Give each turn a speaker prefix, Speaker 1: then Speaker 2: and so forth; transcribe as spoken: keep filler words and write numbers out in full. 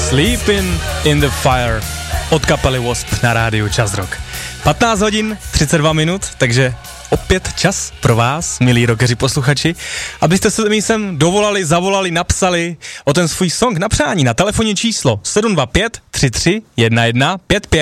Speaker 1: Sleeping in the Fire od kapely Wasp na rádiu Čas Rock. patnáct hodin, třicet dva minut, takže opět čas pro vás, milí rockeři posluchači, abyste se mi sem dovolali, zavolali, napsali o ten svůj song na přání na telefonní číslo sedm dva pět tři tři jedna jedna pět pět.